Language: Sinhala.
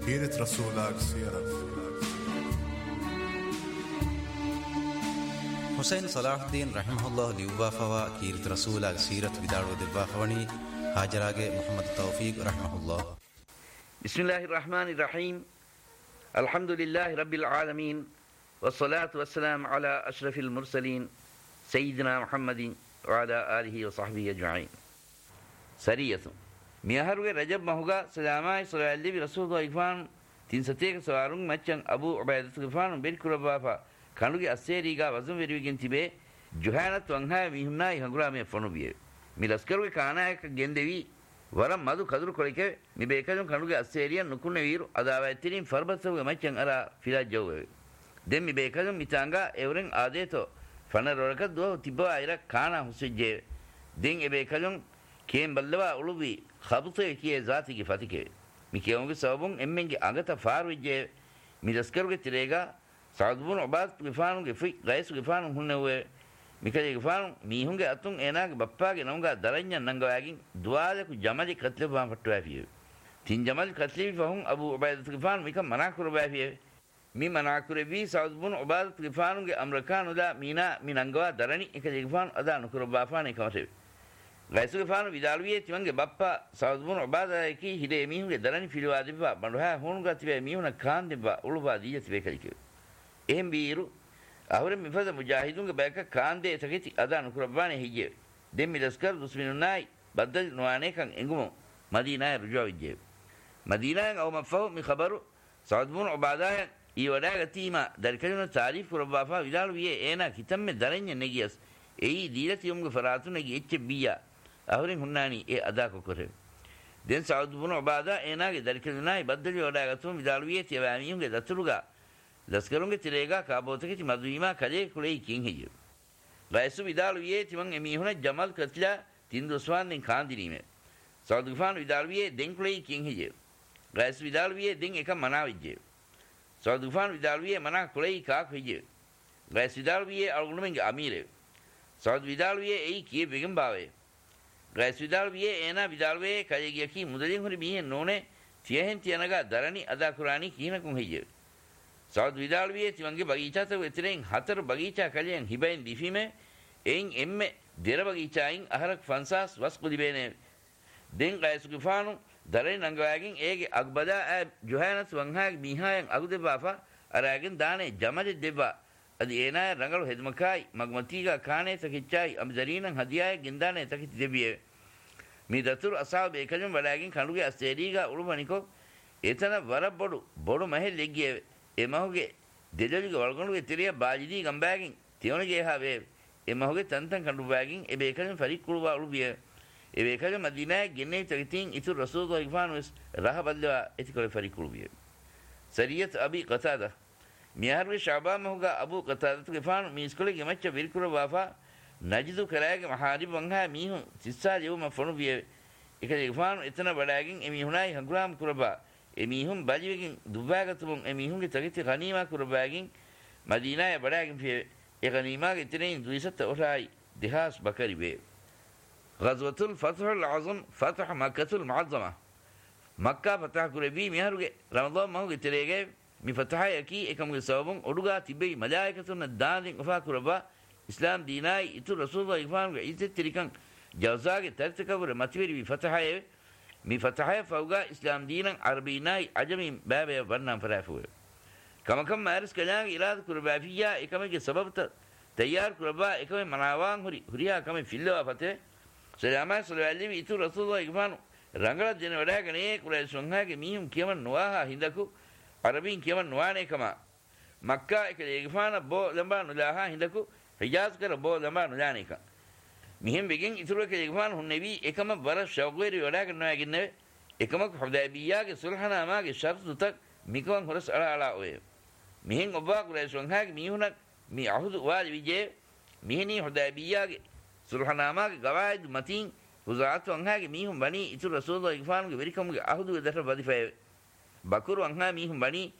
كيرت رسولك سيرة حسين صلاح الدين رحمه الله ليوبا فوا كيرت رسولك سيرة بدارو دبا فوني هاجراغ محمد التوفيق رحمه الله. بسم الله الرحمن الرحيم. الحمد لله رب العالمين والصلاة والسلام على أشرف المرسلين سيدنا محمد وعلى آله وصحبه أجمعين. سرية ميهروغ رجب مهوغا سلاماي صلى الله عليه رسول الله إفان تنسطيك سوارون مچن أبو عبادة إفان بالكربافا كانوغي أسيريغا وزن ويروغين تبه جوهانة وانها ميهمناي هنگرامي فنو بيه ميلسكروغ كانايك گندوي ವರಂ ಮದು ಕದುರು ಕೊಳಿಕೆ ಮಿ ಬೇಕದಂ ಕಣುಗೆ ಅಸ್ಸೇರಿಯನ್ ನುಕುನೆ ವೀರು ಅದಾವೈತಿರಿನ್ ಫರ್ಬಸವುಗೆ ಮಚ್ಚನ್ ಅರ ಫಿಲಾಜೌವೆ ದೆಂ ಮಿ ಬೇಕದಂ ಮಿತಾಂಗ ಎವರೆನ್ ಆದೇತೋ ಫನರೊರಕ ದೋ ತಿಬ್ಬ ಐರ ಕಾನ ಹುಸಿಜ್ಜೆ ದೆಂ ಎ ಬೇಕದಂ ಕೇಂ ಬಲ್ಲವ ಉಳುವಿ ಖಬುತೆ ಕಿಯೆ ಜಾತಿಗೆ ಫತಿಕೆ ಮಿ ಕೇವಂಗೆ ಸಬುಂ ಎಮ್ಮೆಂಗೆ ಅಗತ ಫಾರ್ವಿಜ್ಜೆ ಮಿ ದಸ್ಕರುಗೆ ತಿರೇಗ ಸಾದುಬುನ್ ಉಬಾದ್ ಗಿಫಾನುಗೆ ಫಿ ಗೈಸು ಗಿಫಾನು ಹುನ್ನೆವೆ මිකජේ ගෆාන් මීහුන්ගේ අතුන් එනාගේ බප්පාගේ නංගා දරඤ්ඤන් නංගවාගින් දුවාලකු ජමලි කත්ලේ වාම් පට්ටවාෆිය තින් ජමල් කත්ලේ වහුන් අබු උබයිදත් ගෆාන් මික මනාකුර බාෆිය මි මනාකුර වී සෞද්බුන් උබයිදත් ගෆාන්ගේ අම්රකානුලා මීනා මි නංගවා දරණි එකජේ ගෆාන් අදා නුකුර බාෆානේ කවතේ ගයිසු ගෆාන් විදාලුවේ තිවන්ගේ බප්පා සෞද්බුන් උබයිදයි හිදේ මීහුන්ගේ දරණි ෆිලවා දිබා බඬුහා හොනුගා තිබේ මීහුන කාන් දිබා උළුවා දීය තිබේ කලිකේ එහෙම් බීරු ahore mifada mujahidunge beka kande takiti ada nukurabane hije demi laskar dusminunai badal nuane kan engumo madina rujawije madina aw mafahu mi khabaru saad bin ubada i wadaga tima dalkaluna tarif kurbafa vidal wiye ena kitamme darenya negiyas ei dilati umge faratu negi ecche biya ahore hunnani e ada ko kore den saad bin ubada ena ge dalkaluna badal wadaga tum vidal wiye tiyami umge datuluga ලස්කරුන්ගේ තිරේගා කාබෝතකෙති මදුවීමා කලේ කුලේ කින් හිජු රයිසු විදාලු වියේ තිමන් එමිහුන ජමල් කත්ලා තින් දොස්වාන්ෙන් කාන්දිරීමේ සෞදුගාන් විදාලු වියේ දෙන් කුලේ කින් හිජු රයිසු විදාලු වියේ දෙන් එක මනා විජ්ජේ සෞදුගාන් විදාලු වියේ මනා කුලේ කාක් හිජු රයිසු විදාලු වියේ අල්ගුණෙන්ගේ අමීරේ සෞදු විදාලු වියේ එයි කියේ බෙගම් බාවේ රයිසු විදාලු වියේ එනා විදාලු වියේ කලේ ගියකි මුදලින් හොරි බිහෙන් නෝනේ තියහෙන් තියනගා දරණි අදා කුරානි කීනකුන් හිජු සෞද් විදාලුවේ තිවන්ගේ බගීචාත වෙතරෙන් හතර බගීචා කලියන් හිබෙන් දිෆීමේ එයින් එම්මේ දෙර බගීචායින් අහරක් ෆන්සාස් වස්කුදි බේනේ දෙන් ගයසු ගෆානු දරේ නංගවාගෙන් ඒගේ අග්බදා ජොහානස් වංහාගේ මීහායන් අගුදෙබාෆා අරාගෙන් දානේ ජමජ දෙබා අදි ඒනාය රංගල හෙදමකයි මග්මතිගා කානේ තකිච්චයි අම්දරීනන් හදියාය ගෙන්දානේ තකිති දෙබියේ මේ දතුරු අසාව බේකජම් වඩාගෙන් කණුගේ අස්තේරීගා උළුමනිකෝ එතන වර බොඩු මහෙල් ලෙග්ගියේ එමහුගේ දෙදලිගේ වල්ගොනුගේ තිරිය බාජිදී ගම්බෑගින් තියොනගේ හාවේ එමහුගේ තන්තන් කඳු බෑගින් එබේකෙන් ෆරික් කුළුවා උළුබිය එබේකෙන් මදීනාය ගෙන්නේ තකිතින් ඉතු රසූලුල්ලාහ් ඉෆානුස් රහබල්ලා එතිකොල ෆරික් කුළුබිය සරියත් අබි කතාදා මියාර්වේ ශාබා මහුගා අබු කතාදතු ඉෆානු මිස්කොලගේ මච්ච විල්කුර වාෆා නජිදු කරාගේ මහාරිබ වංහා මීහු සිස්සා ජෙවම ෆොනුබිය එක ඉෆානු එතන බඩාගින් එමිහුනායි හංගුරාම් කුරබා එමිහුන් බජිවකින් දුබාගතුමුන් එමිහුන්ගේ තකිති ගනීමා කුරබාගින් මදීනාය බඩාගින් ෆිය ඒ ගනීමාගේ ඉතිරින් දුයිසත් ඔරායි දෙහාස් බකරි වේ ගස්වතුල් ෆත්හුල් අසම් ෆත්හ මක්කතුල් මුඅzzama මක්කා ෆතහ කුරබි මිහරුගේ රමදාන් මහුගේ තිරේගේ මි ෆතහය කි එකමුගේ සවබුන් ඔඩුගා තිබෙයි මලායිකතුන් දානින් ඔෆා කුරබා ඉස්ලාම් දීනායි ඉතු රසූලුල්ලාහ් ඉෆාන්ගේ ඉතිත් තිරිකන් ජවසාගේ තර්තකවර මතිවරි වි ෆතහය mi fatahay fawga islam dinan arabinai ajami babe barnam farafu kamakam maris kalang irad kurbafiya ekame sabab tayyar kurba ekame manawang huriya kame filwa fate salama sallallahu alaihi itu rasulullah igman rangala den wada gane kurai sonha ge mihum kiyaman nuaha hindaku arabin kiyaman nuane kama makka ekale igfana bo lamba nulaha hindaku hijaz kar bo lamba nulane ka මිහිම් බෙගෙන් ඉතුරු කෙලිගෆාන් හුන්නේවි එකම බර ශෞගේරි වඩා කරනවා කියන්නේ එකම හුදයිබියාගේ සුල්හනාමාගේ ෂර්ත් තුතක් මිකවන් හොරස් අලා ඔය මිහින් ඔබා කුරේ සංහාගේ මිහුණක් මි අහුදු වාලි විජේ මිහිනි හුදයිබියාගේ සුල්හනාමාගේ ගවායිද් මතින් හුසාත් වංහාගේ මිහුම් බණි ඉතුරු රසූලුල්ලාහ් ඉගෆාන්ගේ වෙරිකම්ගේ අහුදු දර බදිෆය බකුරු වංහා මිහුම් බණි